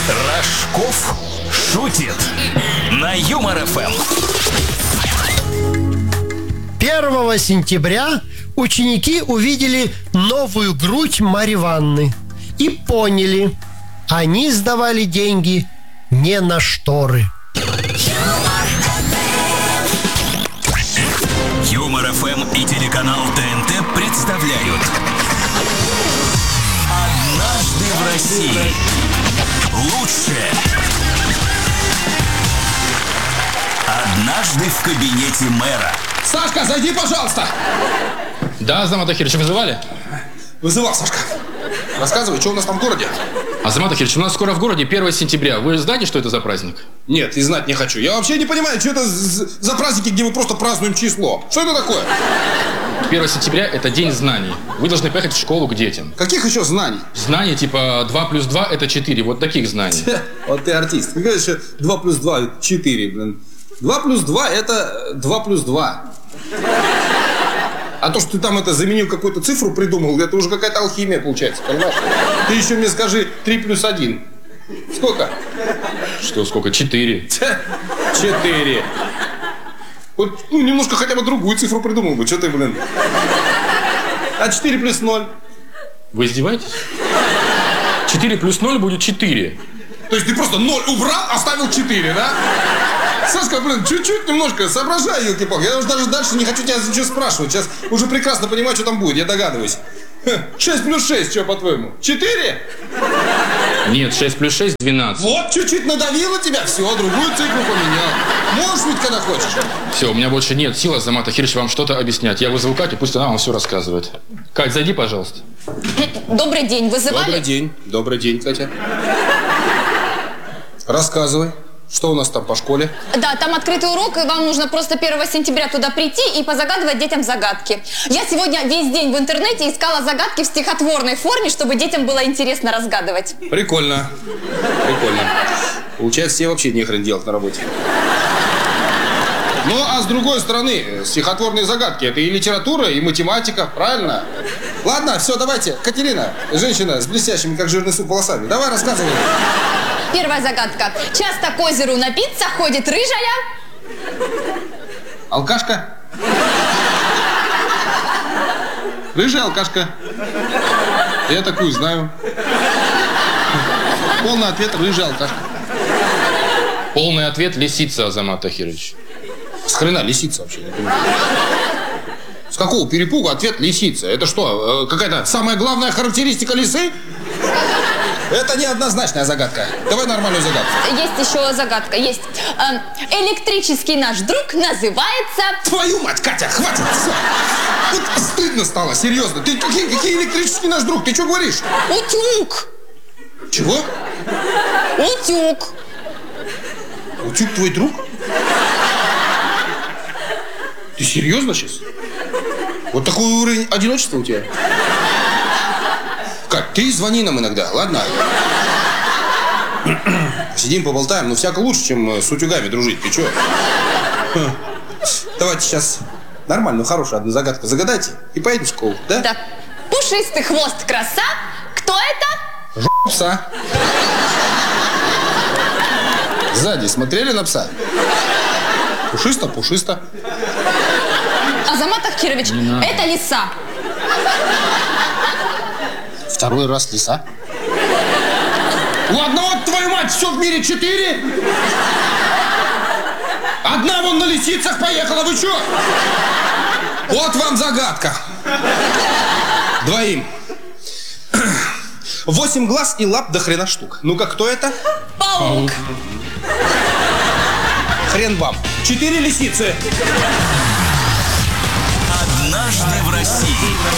Рожков шутит на Юмор ФМ. 1 сентября ученики увидели новую грудь Марьи Ивановны и поняли, они сдавали деньги не на шторы. Юмор ФМ и телеканал ТНТ представляют «Однажды в России». Лучшее. Однажды в кабинете мэра. Сашка, зайди, пожалуйста. Да, Азамат Ахирович, вызывали? Вызывал, Сашка. Рассказывай, что у нас там в городе? Азамат Ахирович, у нас скоро в городе 1 сентября. Вы знаете, что это за праздник? Нет, и знать не хочу. Я вообще не понимаю, что это за праздники, где мы просто празднуем число. Что это такое? 1 сентября – это день знаний. Вы должны поехать в школу к детям. Каких еще знаний? Знания типа 2 плюс 2 – это 4. Вот таких знаний. Вот ты артист. Ты говоришь, 2 плюс 2 – 4, блин. 2 плюс 2 – это 2 плюс 2. А то, что ты там заменил какую-то цифру, придумал, это уже какая-то алхимия получается, понимаешь? Ты еще мне скажи 3 плюс 1. Сколько? Что, сколько? 4. 4. Вот, немножко хотя бы другую цифру придумал бы. Что ты, блин? А 4 плюс 0? Вы издеваетесь? 4 плюс 0 будет 4. То есть ты просто 0 убрал, оставил 4, да? Сашка, блин, чуть-чуть немножко соображай, елки-палки. Я уже даже дальше не хочу тебя ничего спрашивать. Сейчас уже прекрасно понимаю, что там будет, я догадываюсь. 6 плюс 6, что, по-твоему? 4? Нет, 6 плюс 6 – 12. Вот, чуть-чуть надавило тебя, все, другую цифру поменял. Можешь ведь, когда хочешь. Все, у меня больше нет сил, Азамат Ахирович, вам что-то объяснять. Я вызову Катю, пусть она вам все рассказывает. Кать, зайди, пожалуйста. Добрый день, вызывали? Добрый день. Добрый день, Катя. Рассказывай. Что у нас там по школе? Да, там открытый урок, и вам нужно просто 1 сентября туда прийти и позагадывать детям загадки. Я сегодня весь день в интернете искала загадки в стихотворной форме, чтобы детям было интересно разгадывать. Прикольно. Прикольно. Получается, тебе вообще не хрен делать на работе. Ну, а с другой стороны, стихотворные загадки – это и литература, и математика, правильно? Ладно, все, давайте. Катерина, женщина с блестящими, как жирный суп, волосами. Давай, рассказывай. Первая загадка. Часто к озеру напиться ходит рыжая. Алкашка? Рыжая алкашка. Я такую знаю. Полный ответ – рыжая алкашка. Полный ответ – лисица, Азамат Ахирович. С хрена лисица вообще? Не понимаю. С какого перепугу ответ лисица? Это что, какая-то самая главная характеристика лисы? Это неоднозначная загадка. Давай нормальную загадку. Есть еще загадка, есть. Электрический наш друг называется... Твою мать, Катя, хватит! Все. Вот стыдно стало, серьезно. Ты какие электрический наш друг? Ты что говоришь? Утюг. Чего? Утюг. Утюг твой друг? Ты серьезно сейчас? Вот такой уровень одиночества у тебя? Кать, ты звони нам иногда, ладно? Сидим, поболтаем, но всяко лучше, чем с утюгами дружить. Ты чё? Давайте сейчас нормальную, хорошую одну загадку загадайте и поедем в школу, да? Да. Пушистый хвост краса. Кто это? Пса. Сзади смотрели на пса? Пушисто, пушисто. Азамат Ахирович, это лиса. Второй раз лиса. Ладно, вот твою мать, все в мире 4. Одна вон на лисицах поехала, вы чё? Вот вам загадка. Двоим. 8 глаз и лап до хрена штук. Ну-ка, кто это? Паук. Хрен вам. 4 лисицы. «Однажды в России».